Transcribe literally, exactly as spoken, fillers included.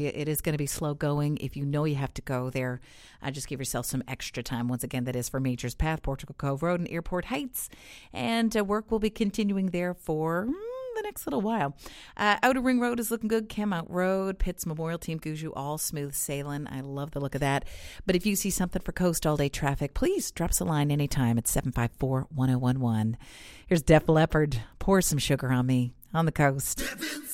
It is going to be slow going. If you know you have to go there, uh, just give yourself some extra time. Once again, that is for Majors Path, Portugal Cove Road, and Airport Heights. And uh, work will be continuing there for mm, the next little while. Uh, Outer Ring Road is looking good. Camount Road, Pitts Memorial, Team Guju, all smooth sailing. I love the look of that. But if you see something for coast all day traffic, please drop us a line anytime at seven five four, one oh one one. Here's Def Leppard. Pour some sugar on me on the coast.